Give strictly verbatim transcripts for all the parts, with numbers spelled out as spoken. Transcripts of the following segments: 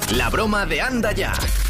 La broma de Anda Ya.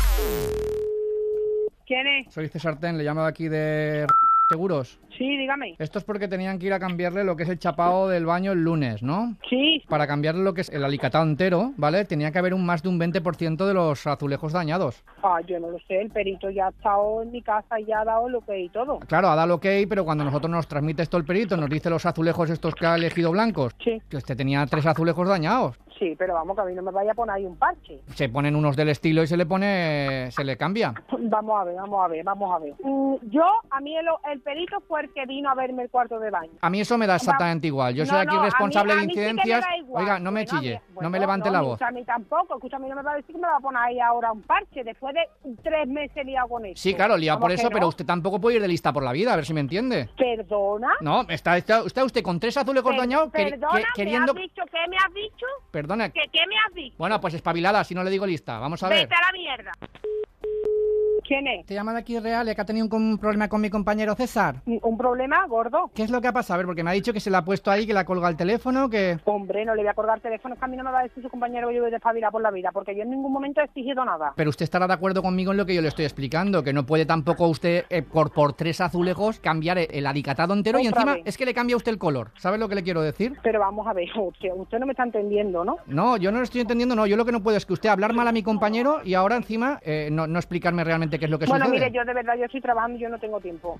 ¿Quién es? Soy César Ten, le llamo de aquí de Seguros. Sí, dígame. Esto es porque tenían que ir a cambiarle lo que es el chapao del baño el lunes, ¿no? Sí. Para cambiarle lo que es el alicatado entero, ¿vale? Tenía que haber un más de un veinte por ciento de los azulejos dañados. Ah, yo no lo sé, el perito ya ha estado en mi casa y ya ha dado lo que y todo. Claro, ha dado ok, pero cuando nosotros nos transmite esto el perito, nos dice los azulejos estos que ha elegido blancos, Sí. que usted tenía tres azulejos dañados. Sí, pero vamos, que a mí no me vaya a poner ahí un parche. Se ponen unos del estilo y se le pone, se le cambia. Vamos a ver, vamos a ver, vamos a ver. Mm, yo, a mí el, el perito fue el que vino a verme el cuarto de baño. A mí eso me da exactamente igual. Yo No, soy aquí no, a mí- responsable a de mí sí que me incidencias. da igual. Oiga, no me Bueno, chille, a mí- no bueno, me levante la no, voz. A mí tampoco, escúchame, no me va a decir que me va a poner ahí ahora un parche después de tres meses liado con esto. Sí, claro, liado por Vamos eso, que pero no. usted tampoco puede ir de lista por la vida, a ver si me entiende. ¿Perdona? No, está, está, está usted con tres azulejos Per- dañados que- Perdona, que- queriendo... ¿me has dicho? ¿Qué me has dicho? Perdona. ¿Qué, qué me has dicho? Bueno, pues espabilada, si no le digo lista. Vamos a ver. Vete a la mierda. ¿Quién es? Te llama de aquí Real, que ha tenido un, un problema con mi compañero César. ¿Un problema, gordo? ¿Qué es lo que ha pasado? A ver, porque me ha dicho que se le ha puesto ahí, que le ha colgado el teléfono, que... Hombre, no le voy a colgar teléfono, es que a mí no me va a decir su compañero que yo voy de despabilar por la vida, porque yo en ningún momento he exigido nada. Pero usted estará de acuerdo conmigo en lo que yo le estoy explicando, que no puede tampoco usted, eh, por, por tres azulejos, cambiar el, el alicatado entero y Otra encima vez. es que le cambia usted el color. ¿Sabe lo que le quiero decir? Pero vamos a ver, usted, usted no me está entendiendo, ¿no? No, yo no lo estoy entendiendo, no. Yo lo que no puedo es que usted hablar mal a mi compañero y ahora encima eh, no, no explicarme realmente qué es lo que Bueno, sucede. mire, yo de verdad, yo estoy trabajando y yo no tengo tiempo.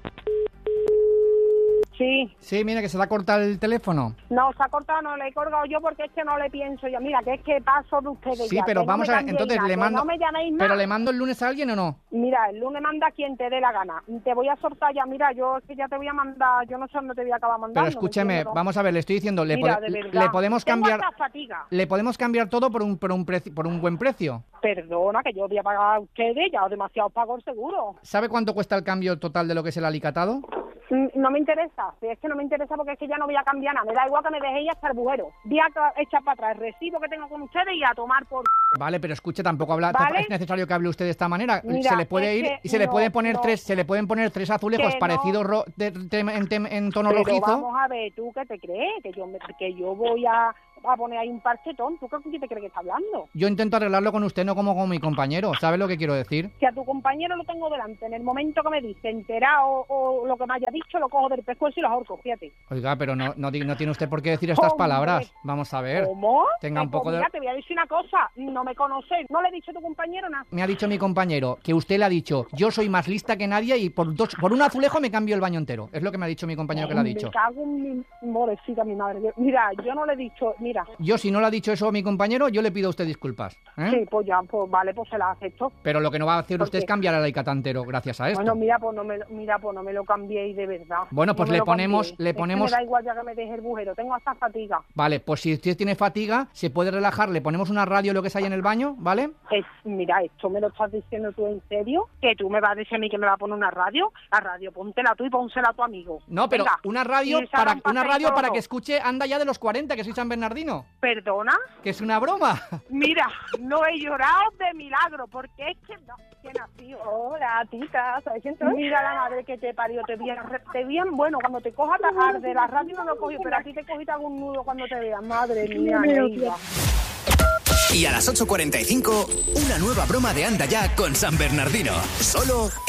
Sí. Sí, mira, que se le ha cortado el teléfono. No, se ha cortado, no le he colgado yo porque es que no le pienso yo. Mira, que es que paso de ustedes Sí, ya, pero que no vamos me a ver, cambiéis entonces nada, le que mando... no me llaméis nada. ¿Pero le mando el lunes a alguien o no? Mira, el lunes manda a quien te dé la gana. Te voy a soltar ya, mira, yo es que ya te voy a mandar, yo no sé dónde te voy a acabar mandando. Pero escúcheme, ¿me entiendes? vamos a ver, le estoy diciendo, le, Mira, pode- de verdad, le podemos tengo cambiar... hasta fatiga. Le podemos cambiar todo por un por un preci- por un buen precio. Perdona, que yo voy a pagar a ustedes, ya demasiado pago el seguro. ¿Sabe cuánto cuesta el cambio total de lo que es el alicatado? Mm, No me interesa, si es que no me interesa porque es que ya no voy a cambiar nada, me da igual que me dejéis hasta el bujero. Voy a ca- echar para atrás el recibo que tengo con ustedes y a tomar por... Vale, pero escuche, tampoco habla, ¿Vale? es necesario que hable usted de esta manera. Mira, se le puede es ir que y se le no, puede poner no. tres, se le pueden poner tres azulejos Que no. parecidos ro- de- de- en, tem- en tono Pero rojizo. vamos a ver, ¿tú qué te crees? Que yo, me- que yo voy a, a poner ahí un parchetón. ¿Tú con quién te crees que está hablando? Yo intento arreglarlo con usted, no como con mi compañero. ¿Sabe lo que quiero decir? Si a tu compañero lo tengo delante, en el momento que me dice enterado o, o lo que me haya dicho, lo cojo del pescuezo y lo ahorco, fíjate. Oiga, pero no, no, di- no tiene usted por qué decir estas Hombre. palabras. Vamos a ver. ¿Cómo? Tenga un Pues poco de... mira, te voy a decir una cosa, no me conoces, no le he dicho a tu compañero nada. Me ha dicho mi compañero que usted le ha dicho, yo soy más lista que nadie y por dos, por un azulejo me cambio el baño entero. Es lo que me ha dicho mi compañero que le ha dicho. Me cago en mi morecita, mi madre. Yo- Mira, yo no le he dicho, mira, Yo, si no le ha dicho eso a mi compañero, yo le pido a usted disculpas. ¿eh? sí, pues ya, pues vale, pues se la acepto. Pero lo que no va a hacer ¿Por usted qué? es cambiar el alicate entero gracias a esto. Bueno, mira, pues no me, lo- mira, pues no me lo cambiéis de verdad. Bueno, No pues me le lo ponemos- cambiéis. le Es que ponemos- me da igual ya que me deje el bujero, tengo hasta fatiga. Vale, pues si usted tiene fatiga, se puede relajar, le ponemos una radio lo que sea ahí en el baño, ¿vale? Es, mira, esto me lo estás diciendo tú en serio, que tú me vas a decir a mí que me va a poner una radio, la radio, póntela tú y pónsela a tu amigo. No, pero Venga, una radio y se para hagan una paseo radio para todo. que escuche Anda Ya de los cuarenta, que soy San Bernardino, ¿Perdona? que es una broma. Mira, no he llorado de milagro, porque es que no, que nació. Hola, tita, ¿sabes quién soy? Mira la madre que te parió, te bien, te bien, bueno, cuando te coja tajar de la radio no lo cogió, pero aquí te cogiste algún nudo cuando te veas, madre mía, neida. Y a las ocho cuarenta y cinco, una nueva broma de Anda Ya con San Bernardino. Solo